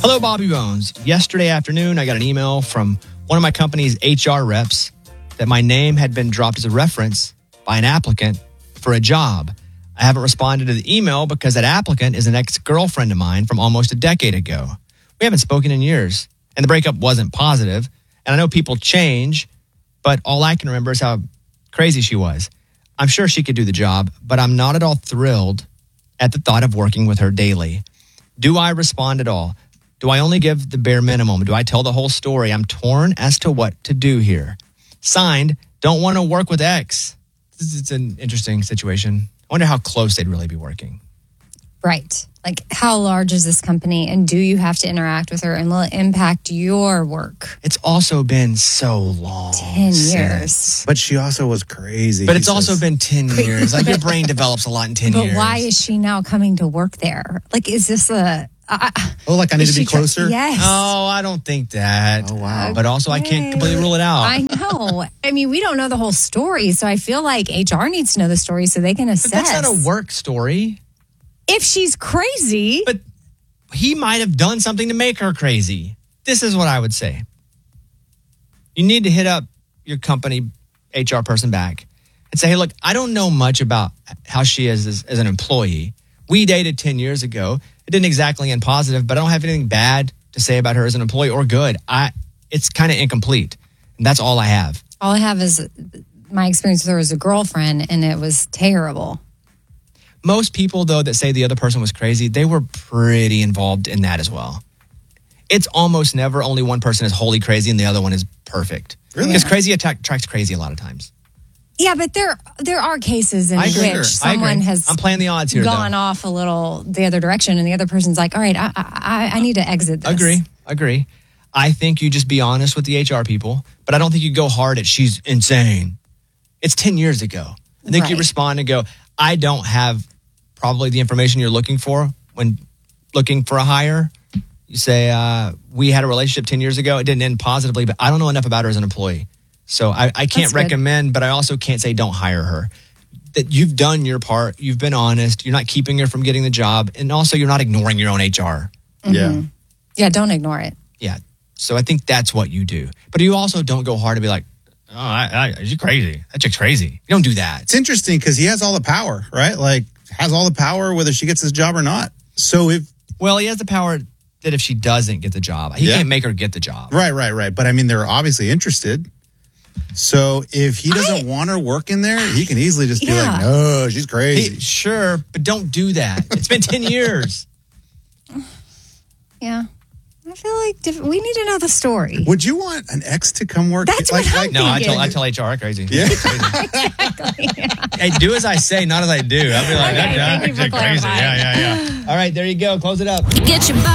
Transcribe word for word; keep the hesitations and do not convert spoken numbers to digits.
Hello, Bobby Bones. Yesterday afternoon, I got an email from one of my company's H R reps that my name had been dropped as a reference by an applicant for a job. I haven't responded to the email because that applicant is an ex-girlfriend of mine from almost a decade ago. We haven't spoken in years, and the breakup wasn't positive. And I know people change, but all I can remember is how crazy she was. I'm sure she could do the job, but I'm not at all thrilled at the thought of working with her daily. Do I respond at all? Do I only give the bare minimum? Do I tell the whole story? I'm torn as to what to do here. Signed, don't want to work with X. It's an interesting situation. I wonder how close they'd really be working. Right. Like, how large is this company, and do you have to interact with her, and will it impact your work? It's also been so long. Ten since. years. But she also was crazy. But it's says. also been ten years. Like, your brain develops a lot in ten but years. But why is she now coming to work there? Like, is this a... Uh, oh, like I need to be closer? Tra- yes. Oh, I don't think that. Oh, wow. But also, I can't completely rule it out. I know. I mean, we don't know the whole story, so I feel like H R needs to know the story so they can assess. But that's not a work story. If she's crazy. But he might have done something to make her crazy. This is what I would say. You need to hit up your company H R person back and say, hey, look, I don't know much about how she is as, as an employee. We dated ten years ago. It didn't exactly end positive, but I don't have anything bad to say about her as an employee or good. I, it's kind of incomplete. And that's all I have. All I have is my experience with her as a girlfriend, and it was terrible. Most people, though, that say the other person was crazy, they were pretty involved in that as well. It's almost never only one person is wholly crazy and the other one is perfect. Really? Because crazy attack, attracts crazy a lot of times. Yeah, but there there are cases in which Sure. someone has I'm playing the odds here, gone though. off a little the other direction, and the other person's like, all right, I, I, I need to exit this. Agree, agree. I think you just be honest with the H R people, but I don't think you go hard at she's insane. It's ten years ago. I think Right. you respond and go, I don't have probably the information you're looking for when looking for a hire. You say, uh, we had a relationship ten years ago. It didn't end positively, but I don't know enough about her as an employee. So I, I can't That's recommend, good. But I also can't say don't hire her. That you've done your part. You've been honest. You're not keeping her from getting the job. And also you're not ignoring your own H R. Mm-hmm. Yeah. Yeah, don't ignore it. Yeah. So I think that's what you do. But you also don't go hard and be like, oh, I, I, she's crazy. That chick's crazy. You don't do that. It's interesting because he has all the power, right? Like, has all the power whether she gets this job or not. So if... Well, he has the power that if she doesn't get the job, he Yeah. can't make her get the job. Right, right, right. But I mean, they're obviously interested. So if he doesn't I- want her working there, he can easily just be Yeah. like, no, she's crazy. He, sure, but don't do that. It's been ten years. Yeah. I feel like diff- we need to know the story. Would you want an ex to come work? That's like, what I'm like, No, I thinking. tell I tell H R crazy. Yeah. Exactly. Yeah. Hey, do as I say, not as I do. I'll be like, Okay, that thank you guy's for crazy. clarifying. Yeah, yeah, yeah. All right, there you go. Close it up. Get your